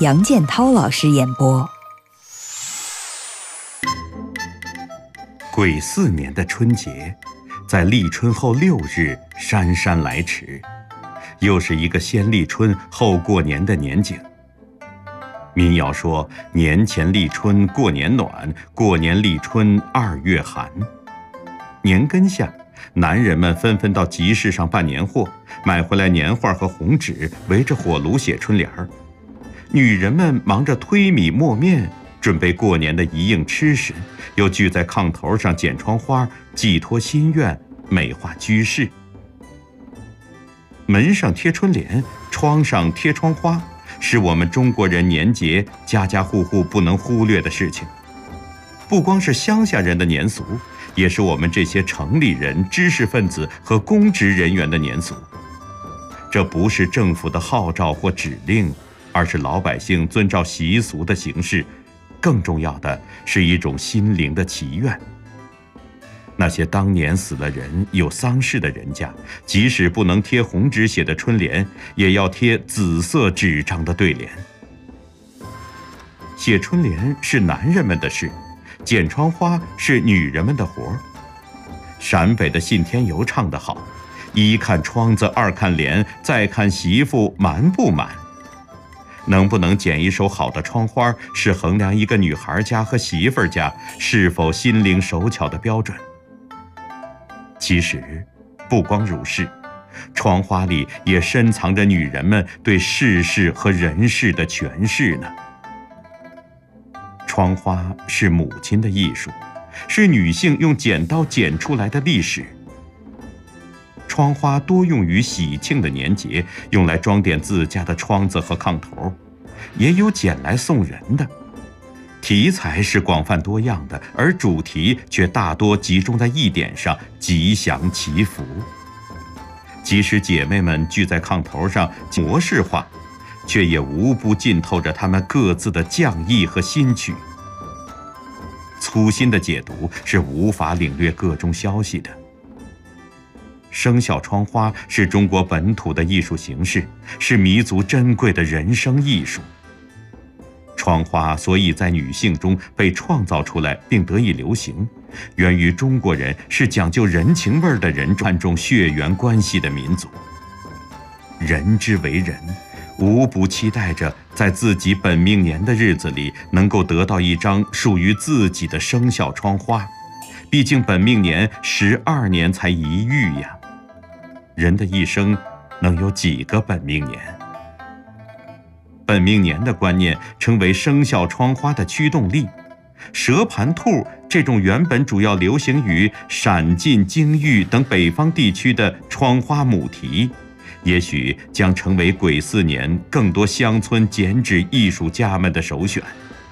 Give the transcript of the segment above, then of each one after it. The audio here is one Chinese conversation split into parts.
杨建涛老师演播。 癸巳年的春节，在立春后6日姗姗来迟，又是一个先立春后过年的年景。民谣说，年前立春过年暖，过年立春2月寒。年根下，男人们纷纷到集市上办年货，买回来年画和红纸，围着火炉写春联儿。女人们忙着推米磨面，准备过年的一应吃食，又聚在炕头上剪窗花，寄托心愿，美化居室。门上贴春联，窗上贴窗花，是我们中国人年节家家户户不能忽略的事情。不光是乡下人的年俗，也是我们这些城里人、知识分子和公职人员的年俗。这不是政府的号召或指令，而是老百姓遵照习俗的形式，更重要的是一种心灵的祈愿。那些当年死了人、有丧事的人家，即使不能贴红纸写的春联，也要贴紫色纸张的对联。写春联是男人们的事，剪窗花是女人们的活。陕北的信天游唱得好，一看窗子，二看帘，再看媳妇满不满。能不能剪一手好的窗花，是衡量一个女孩家和媳妇家是否心灵手巧的标准。其实，不光如是，窗花里也深藏着女人们对世事和人事的诠释呢。窗花是母亲的艺术，是女性用剪刀剪出来的历史。窗花多用于喜庆的年节，用来装点自家的窗子和炕头，也有剪来送人的。题材是广泛多样的，而主题却大多集中在一点上：吉祥祈福。即使姐妹们聚在炕头上模式化，却也无不浸透着她们各自的匠艺和心曲。粗心的解读是无法领略各中消息的。生肖窗花是中国本土的艺术形式，是弥足珍贵的人生艺术。窗花所以在女性中被创造出来并得以流行，源于中国人是讲究人情味的人，看重血缘关系的民族。人之为人，无不期待着在自己本命年的日子里能够得到一张属于自己的生肖窗花。毕竟本命年12年才一遇呀，人的一生能有几个本命年？本命年的观念成为生肖窗花的驱动力。蛇盘兔这种原本主要流行于陕晋、京豫等北方地区的窗花母题，也许将成为癸巳年更多乡村剪纸艺术家们的首选。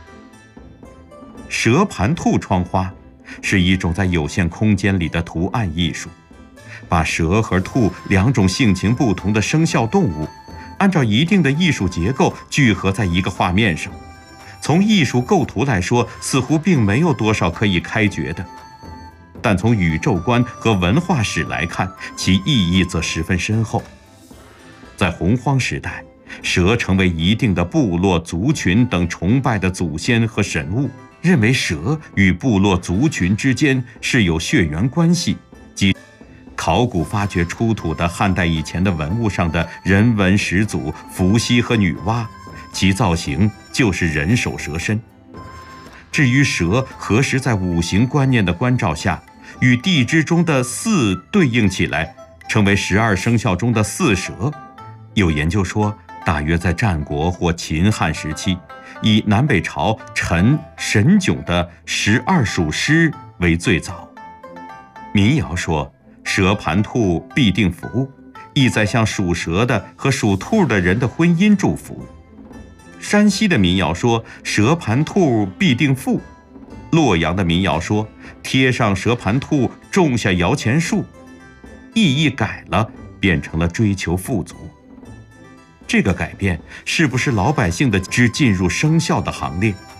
蛇盘兔窗花是一种在有限空间里的图案艺术，把蛇和兔两种性情不同的生肖动物，按照一定的艺术结构聚合在一个画面上。从艺术构图来说，似乎并没有多少可以开掘的，但从宇宙观和文化史来看，其意义则十分深厚。在洪荒时代，蛇成为一定的部落、族群等崇拜的祖先和神物，认为蛇与部落族群之间是有血缘关系，即考古发掘出土的汉代以前的文物上的人文始祖伏羲和女娲，其造型就是人首蛇身。至于蛇何时在五行观念的关照下，与地支中的巳对应起来，成为12生肖中的巳蛇，有研究说，大约在战国或秦汉时期，以南北朝陈、神囧的12属狮为最早。民谣说，蛇盘兔必定福，意在向属蛇的和属兔的人的婚姻祝福。山西的民谣说，蛇盘兔必定富。洛阳的民谣说，贴上蛇盘兔，种下摇钱树。意义改了，变成了追求富足。这个改变是不是老百姓的只进入生肖的行列，